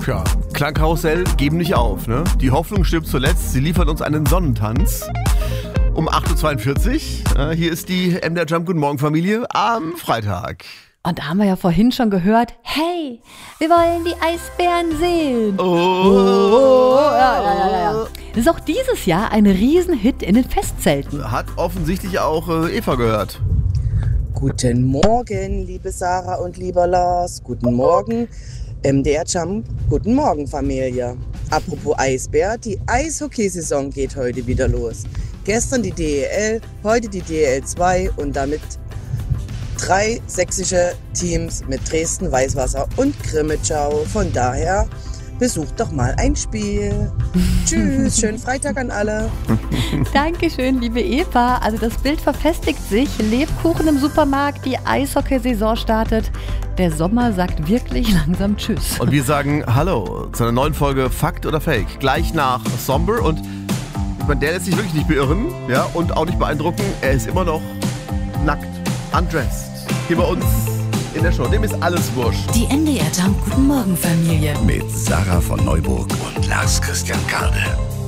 Tja, Klangkarussell geben nicht auf, ne? Die Hoffnung stirbt zuletzt. Sie liefern uns einen Sonnentanz. Um 8.42 Uhr. Hier ist die MDR Jump Guten Morgen Familie am Freitag. Und da haben wir ja vorhin schon gehört, hey, wir wollen die Eisbären sehen. Ja. Das ist auch dieses Jahr ein Riesenhit in den Festzelten. Hat offensichtlich auch Eva gehört. Guten Morgen, liebe Sarah und lieber Lars. Guten Morgen, MDR Jump. Guten Morgen, Familie. Apropos Eisbär, die Eishockeysaison geht heute wieder los. Gestern die DEL, heute die DEL 2 und damit 3 sächsische Teams mit Dresden, Weißwasser und Grimmitschau. Von daher besucht doch mal ein Spiel. Tschüss, schönen Freitag an alle. Dankeschön, liebe Eva. Also das Bild verfestigt sich. Lebkuchen im Supermarkt, die Eishockeysaison startet. Der Sommer sagt wirklich langsam Tschüss. Und wir sagen Hallo zu einer neuen Folge Fakt oder Fake. Gleich nach Somber und der lässt sich wirklich nicht beirren, ja, und auch nicht beeindrucken. Er ist immer noch nackt, undressed. Hier bei uns in der Show. Dem ist alles wurscht. Die MDR Jump Guten Morgen Familie. Mit Sarah von Neuburg und Lars Christian Karde.